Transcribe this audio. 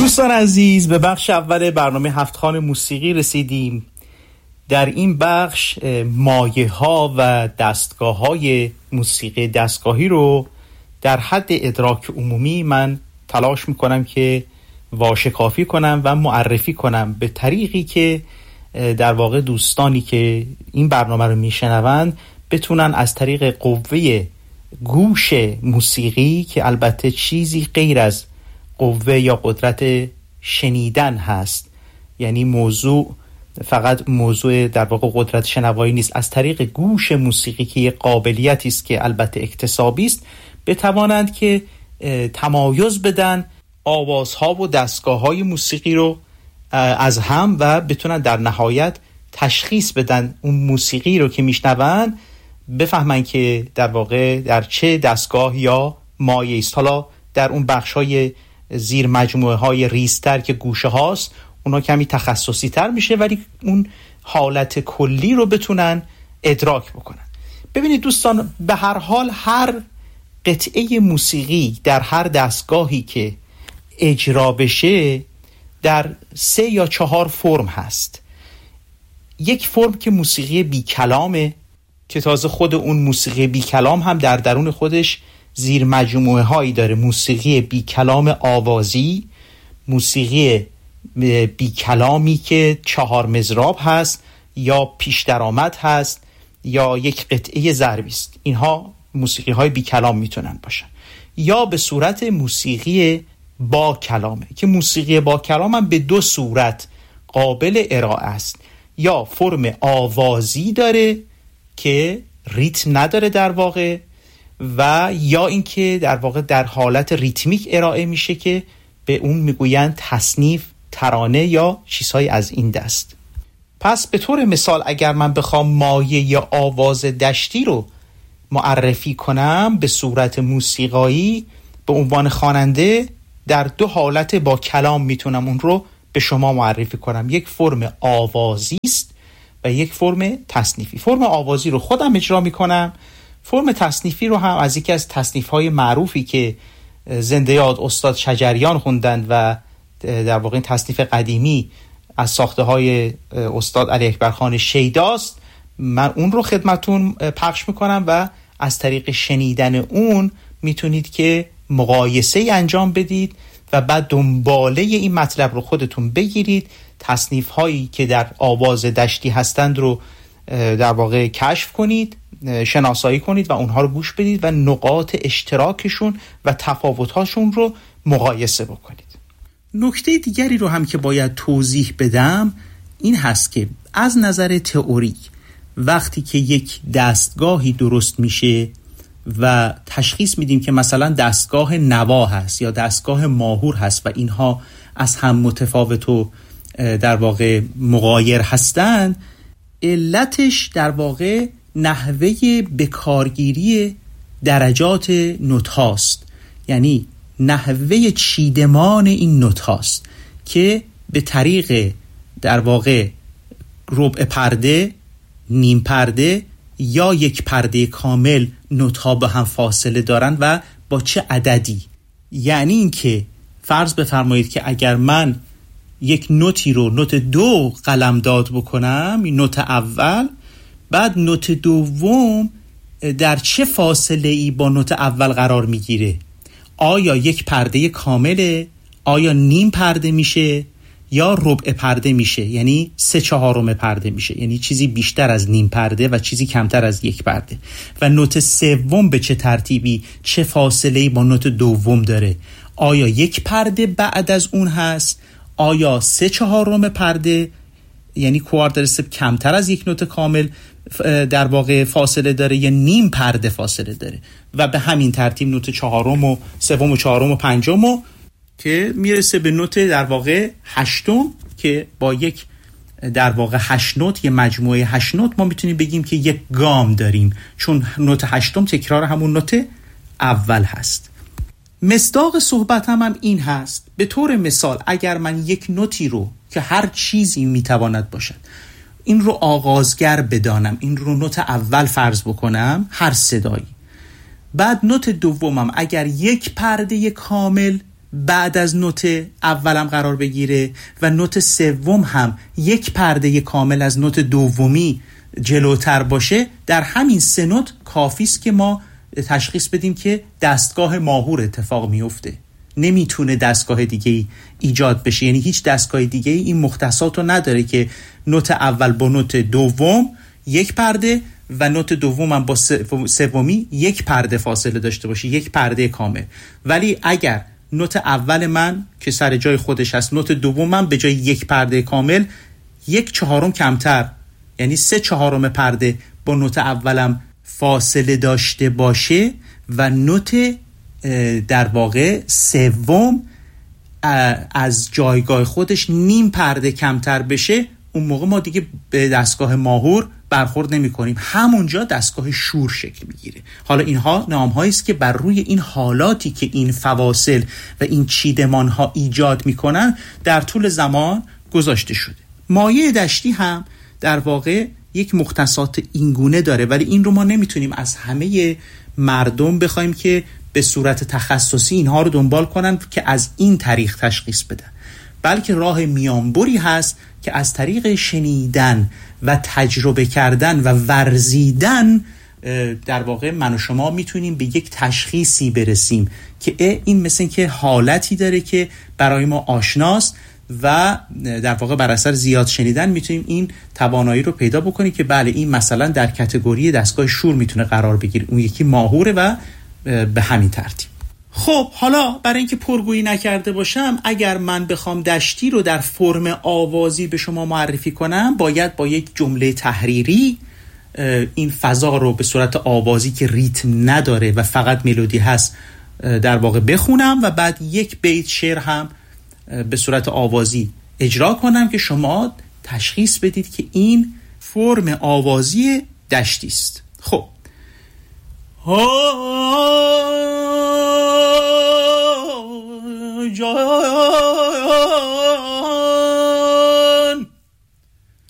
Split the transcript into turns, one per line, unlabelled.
دوستان عزیز، به بخش اول برنامه هفت‌خوان موسیقی رسیدیم. در این بخش مایه ها و دستگاه های موسیقی دستگاهی رو در حد ادراک عمومی من تلاش میکنم که واشکافی کنم و معرفی کنم به طریقی که در واقع دوستانی که این برنامه رو میشنوند بتونن از طریق قوه گوش موسیقی، که البته چیزی غیر از قوه یا قدرت شنیدن هست، یعنی موضوع فقط موضوع در واقع قدرت شنوایی نیست، از طریق گوش موسیقی که یک قابلیتی است که البته اکتسابی است، بتوانند که تمایز بدن آوازها و دستگاه‌های موسیقی رو از هم و بتونن در نهایت تشخیص بدن اون موسیقی رو که میشنون، بفهمن که در واقع در چه دستگاه یا مایه است. حالا در اون بخش‌های زیر مجموعه‌های ریزتر که گوشه هاست، اونا کمی تخصصی تر میشه، ولی اون حالت کلی رو بتونن ادراک بکنن. ببینید دوستان، به هر حال هر قطعه موسیقی در هر دستگاهی که اجرا بشه در 3 یا 4 فرم هست. یک فرم که موسیقی بی کلامه، که تازه خود اون موسیقی بی کلام هم در درون خودش زیر مجموعه هایی داره. موسیقی بی کلام آوازی، موسیقی بی کلامی که 4 مضراب هست یا پیش درآمد هست یا یک قطعه ضربی است. اینها موسیقی های بی کلام میتونن باشن. یا به صورت موسیقی با کلامه، که موسیقی با کلام هم به 2 صورت قابل ارائه است. یا فرم آوازی داره که ریتم نداره در واقع، و یا اینکه در واقع در حالت ریتمیک ارائه میشه که به اون میگویند تصنیف، ترانه یا چیزهای از این دست. پس به طور مثال اگر من بخوام مایه یا آواز دشتی رو معرفی کنم به صورت موسیقایی، به عنوان خواننده در 2 حالت با کلام میتونم اون رو به شما معرفی کنم. یک فرم آوازی است و یک فرم تصنیفی. فرم آوازی رو خودم اجرا میکنم. فرم تصنیفی رو هم از یکی از تصنیف‌های معروفی که زنده یاد استاد شجریان خوندند و در واقع این تصنیف قدیمی از ساخته‌های استاد علی اکبرخان شیداست، من اون رو خدمتون پخش میکنم و از طریق شنیدن اون میتونید که مقایسه انجام بدید و بعد دنباله این مطلب رو خودتون بگیرید. تصنیف‌هایی که در آواز دشتی هستند رو در واقع کشف کنید، شناسایی کنید و اونها رو گوش بدید و نقاط اشتراکشون و تفاوت‌هاشون رو مقایسه بکنید. نکته دیگری رو هم که باید توضیح بدم این هست که از نظر تئوریک وقتی که یک دستگاهی درست میشه و تشخیص میدیم که مثلا دستگاه نوا هست یا دستگاه ماهور هست و اینها از هم متفاوت و در واقع مغایر هستند، علتش در واقع نحوه بکارگیری درجات نوت هاست، یعنی نحوه چیدمان این نوت هاست که به طریق در واقع ربع پرده، نیم پرده یا یک پرده کامل نوت ها به هم فاصله دارن و با چه عددی. یعنی این که فرض بفرمایید که اگر من یک نوتی رو نوت 2 قلمداد بکنم، این نوت اول، بعد نوت دوم در چه فاصله ای با نوت اول قرار میگیره؟ آیا یک پرده کامله؟ آیا نیم پرده میشه؟ یا ربع پرده میشه؟ یعنی 3/4 پرده میشه، یعنی چیزی بیشتر از نیم پرده و چیزی کمتر از یک پرده. و نوت سوم به چه ترتیبی، چه فاصله ای با نوت دوم داره؟ آیا یک پرده بعد از اون هست؟ آیا 3/4 پرده یعنی کوارتر استپ کمتر از یک نوت کامل در واقع فاصله داره یا نیم پرده فاصله داره؟ و به همین ترتیب نوت 4 و 3 و 4 و 5 که میرسه به نوت در واقع 8 که با یک در واقع 8 نوت، یه مجموعه 8 نوت، ما میتونیم بگیم که یک گام داریم، چون نوت 8 تکرار همون نوت اول هست. مصداق صحبتم هم این هست. به طور مثال اگر من یک نوتی رو که هر چیزی میتواند باشد این رو آغازگر بدانم، این رو نوت اول فرض بکنم، هر صدایی، بعد نوت دومم اگر یک پرده کامل بعد از نوت اولم قرار بگیره و نوت سوم هم یک پرده کامل از نوت دومی جلوتر باشه، در همین سه نوت کافی است که ما تشخیص بدیم که دستگاه ماهور اتفاق میفته. نمیتونه دستگاه دیگه ایجاد بشه، یعنی هیچ دستگاه دیگه این مختصات رو نداره که نوت اول با نوت دوم یک پرده و نوت دوم هم با سومی یک پرده فاصله داشته باشه، یک پرده کامل. ولی اگر نوت اول من که سر جای خودش هست، نوت دوم من به جای یک پرده کامل یک چهارم کمتر، یعنی 3/4 پرده با نوت اولم فاصله داشته باشه و نوت در واقع سوم از جایگاه خودش نیم پرده کمتر بشه، اون موقع ما دیگه به دستگاه ماهور برخورد نمی کنیم، همونجا دستگاه شور شکل میگیره. حالا اینها نام‌هایی است که بر روی این حالاتی که این فواصل و این چیدمان‌ها ایجاد میکنن در طول زمان گذاشته شده. مایع دشتی هم در واقع یک مختصات اینگونه داره، ولی این رو ما نمیتونیم از همه مردم بخوایم که به صورت تخصصی اینها رو دنبال کنن که از این طریق تشخیص بدن، بلکه راه میانبری هست که از طریق شنیدن و تجربه کردن و ورزیدن در واقع من و شما میتونیم به یک تشخیصی برسیم که این مثل که حالتی داره که برای ما آشناست و در واقع بر اثر زیاد شنیدن میتونیم این توانایی رو پیدا بکنیم که بله این مثلا در کاتگوری دستگاه شور میتونه قرار بگیره، اون یکی ماهوره و به همین ترتیب. خب حالا برای اینکه پرگویی نکرده باشم، اگر من بخوام دشتی رو در فرم آوازی به شما معرفی کنم، باید با یک جمله تحریری این فضا رو به صورت آوازی که ریتم نداره و فقط ملودی هست در واقع بخونم و بعد یک بیت شعر هم به صورت آوازی اجرا کنم که شما تشخیص بدید که این فرم آوازی دشتی است. خب جان